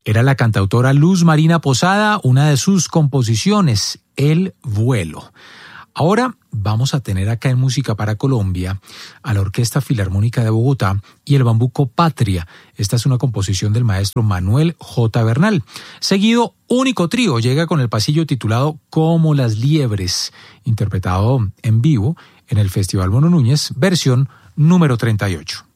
Era la cantautora Luz Marina Posada, una de sus composiciones, El Vuelo. Ahora vamos a tener acá en Música para Colombia a la Orquesta Filarmónica de Bogotá y el Bambuco Patria. Esta es una composición del maestro Manuel J. Bernal. Seguido, Único Trío llega con el pasillo titulado Como las Liebres, interpretado en vivo en el Festival Mono Núñez, versión número 38.